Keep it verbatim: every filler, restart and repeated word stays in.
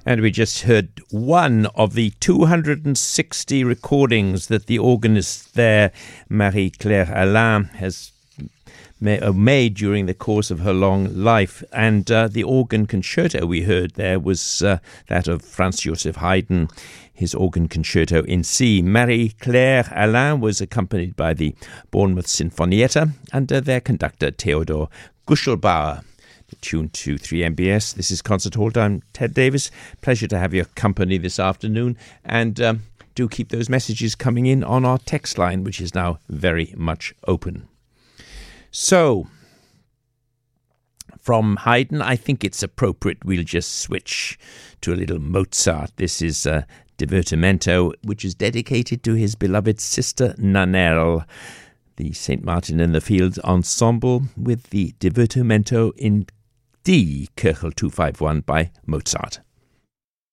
And we just heard one of the two hundred sixty recordings that the organist there, Marie-Claire Alain, has made during the course of her long life. And uh, the organ concerto we heard there was uh, that of Franz Joseph Haydn, his organ concerto in C. Marie-Claire Alain was accompanied by the Bournemouth Sinfonietta under their conductor Theodor Guschelbauer. Tuned to three M B S. This is Concert Hall. I'm Ted Davis. Pleasure to have your company this afternoon. And um, do keep those messages coming in on our text line, which is now very much open. So, from Haydn, I think it's appropriate we'll just switch to a little Mozart. This is uh, Divertimento, which is dedicated to his beloved sister Nannerl, the Saint Martin in the Fields Ensemble, with the Divertimento in D, Köchel two fifty-one by Mozart.